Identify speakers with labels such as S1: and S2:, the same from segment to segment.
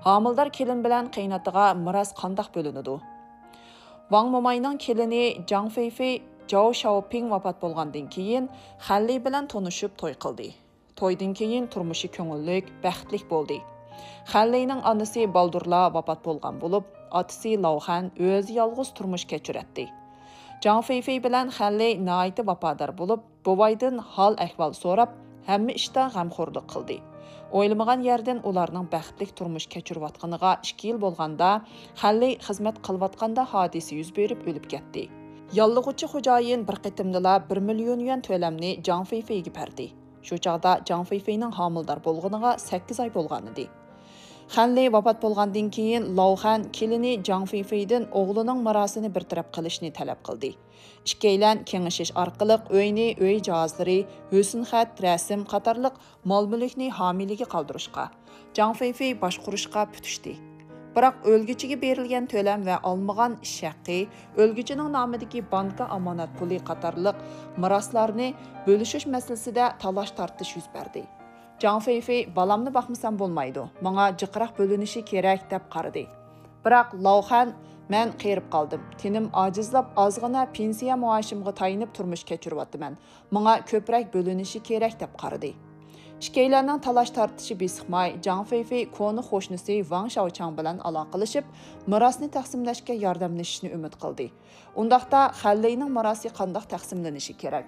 S1: Homildor kelin bilan qaynatiga miros qandoq bo'linadi? Wang Momayning kelini Zhang Feifei Zhao Xiaoping vafot bo'lgandan keyin Xanli bilan tanishib to'y qildi. To'ydan keyin turmushi ko'ngillik, baxtli bo'ldi. Xanlining onasi Baldurla vafot bo'lgan bo'lib, otasi Lauxan o'zi yolg'iz turmush kechirdi. Zhang Feifei bilan Xanli nihoyat vafodor bo'lib, buvaydan hol ahvol so'rab, hamma ishda g'amxo'rlik qildi. O'ylamagan yerdan ularning baxtli turmush kechirayotganiga 2 yil bo'lganda, Xanli xizmat qilayotganda hodisa yuz berib o'lib ketdi. Yollig'uvchi xo'jayin bir qitimdala 1 million yuan to'lamni Zhang Feifeiga berdi. Shu chaqda Zhang Feifeining homildor bo'lganiga 8 oy bo'lgan edi. Xanli vafot bo'lgandan keyin Lauxan kelini Zhang Feifeidan o'g'lining mirosini bartaraf qilishni talab qildi. Ikkilan kengashish orqali uyni, uy jihozlari, husn-xat, rasm qatorliq mol-mulkni homiyliga qoldirishga, Zhang Feifei boshqurishga putishdi. Biroq o'lguchiga berilgan to'lam va olmagan ish haqqi, o'lguchining nomidagi banka omonat puli qatorliq miroslarni bo'lishish masalasida talash-tortish yuz berdi. Zhang Feifei balamni baxmasam bo'lmaydi, menga jiqroq bo'linishi kerak deb qaradi. Biroq Lauxan men qerib qoldim. Tenim ojizlab ozg'ina pensiya maoshimga tayinib turmush kechiryapman. Menga ko'proq bo'linishi kerak deb qaradi. Ikkilarning talash tortishi besiqmay, Zhang Feifei koni qo'shnisi Wang Xiaochang bilan aloqalashib, mirosni taqsimlashga yordamlashishni umid qildi. Undaqda Xanlining mirosi qanday taqsimlanishi kerak?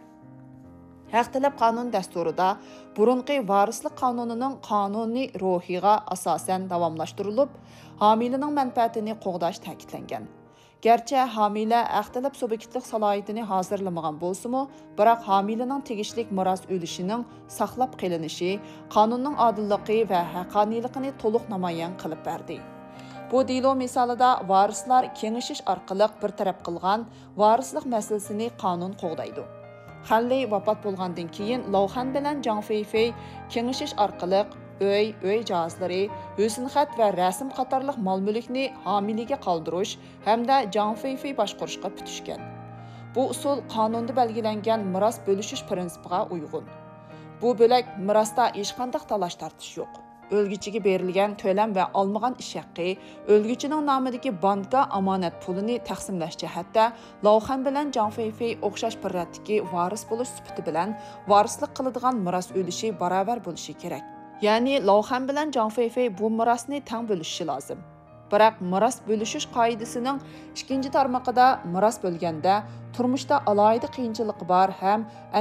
S1: Haq talab qonun dasturida burunqi varislik qonunining qonuniy ruhiga asosan davomlashtirilib, homiylining manfaatini qo'g'dash ta'kidlangan. Garchi homiyla haq talab subyektlik salohiyatini hozirlamagan bo'lsa-mu, biroq homiylining tegishlik miros ulushining saqlab qolinishi qonunning odilligi va haqqoniyligini to'liq namoyon qilib berdi. Bu delo misolida varislar kengashish orqali bir taraf qilgan varislik masalasini qonun qo'g'daydi. Xanli vafot bo'lgandan keyin Lauxan bilan Zhang Feifei kengashish orqali uy jihozlari, husn-xat va rasm qatorliq mol-mulkni homiyliga qoldirish hamda Zhang Feifei boshqarishga putishgan. Bu usul qonunda belgilangan miros bo'lishish prinsipiga uyg'un. Bu bo'lak mirosda hech qanday talash-tortish yo'q. O'lguchiga berilgan to'lam va olmagan ish haqqi, o'lguchining nomidagi banka omonat pulini taqsimlash jihatda Lauxan bilan Zhang Feifei o'xshash pirratdagi varis bo'lish sifati bilan varislik qiladigan miros ulushi barobar bo'lishi kerak. Ya'ni Lauxan bilan Zhang Feifei bu mirosni teng bo'lishi lozim. Biroq miros bo'lishish qoidasining 2-tarmoqida miros bo'lganda turmushda alohida qiyinchilik bor ham